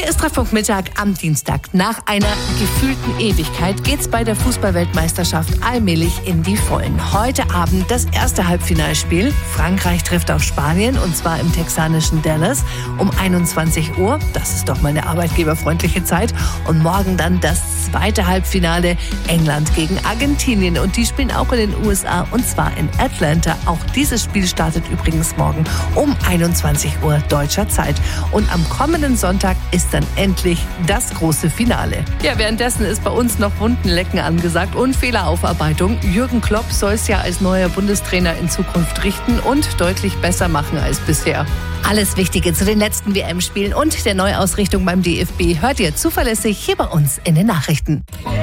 Hier ist Treffpunkt Mittag am Dienstag. Nach einer gefühlten Ewigkeit geht's bei der Fußball-Weltmeisterschaft allmählich in die Vollen. Heute Abend das erste Halbfinalspiel. Frankreich trifft auf Spanien und zwar im texanischen Dallas um 21 Uhr. Das ist doch mal eine arbeitgeberfreundliche Zeit. Und morgen dann das zweite Halbfinale. England gegen Argentinien. Und die spielen auch in den USA und zwar in Atlanta. Auch dieses Spiel startet übrigens morgen um 21 Uhr deutscher Zeit. Und am kommenden Sonntag ist dann endlich das große Finale. Ja, währenddessen ist bei uns noch Wundenlecken angesagt und Fehleraufarbeitung. Jürgen Klopp soll es ja als neuer Bundestrainer in Zukunft richten und deutlich besser machen als bisher. Alles Wichtige zu den letzten WM-Spielen und der Neuausrichtung beim DFB hört ihr zuverlässig hier bei uns in den Nachrichten.